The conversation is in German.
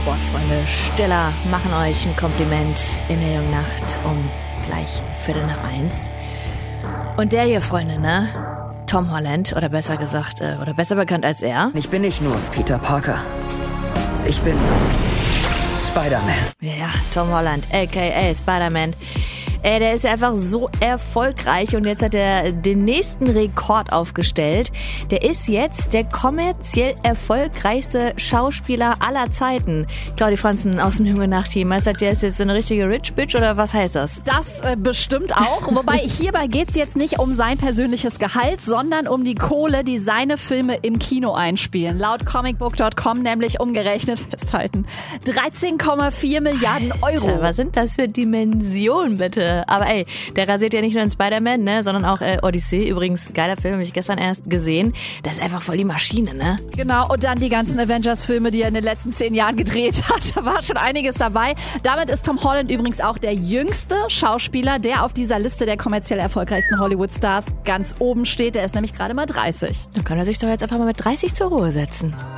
Sportfreunde Stiller machen euch ein Kompliment in der jungen Nacht um gleich 1:15. Und der hier, Freunde, ne? Tom Holland, oder besser gesagt, oder besser bekannt als er. Ich bin nicht nur Peter Parker. Ich bin Spider-Man. Ja, Tom Holland, a.k.a. Spider-Man. Der ist ja einfach so erfolgreich und jetzt hat er den nächsten Rekord aufgestellt. Der ist jetzt der kommerziell erfolgreichste Schauspieler aller Zeiten. Claudia Franzen aus dem Junge Nacht-Team. Heißt das, der ist jetzt eine richtige Rich Bitch oder was heißt das? Das bestimmt auch. Wobei hierbei geht's jetzt nicht um sein persönliches Gehalt, sondern um die Kohle, die seine Filme im Kino einspielen. Laut comicbook.com nämlich umgerechnet, festhalten, 13,4 Milliarden Euro. Alter, was sind das für Dimensionen, bitte? Aber ey, der rasiert ja nicht nur in Spider-Man, ne, sondern auch Odyssey. Übrigens, geiler Film, habe ich gestern erst gesehen. Das ist einfach voll die Maschine, ne? Genau, und dann die ganzen Avengers-Filme, die er in den letzten 10 Jahren gedreht hat. Da war schon einiges dabei. Damit ist Tom Holland übrigens auch der jüngste Schauspieler, der auf dieser Liste der kommerziell erfolgreichsten Hollywood-Stars ganz oben steht. Der ist nämlich gerade mal 30. Dann kann er sich doch jetzt einfach mal mit 30 zur Ruhe setzen.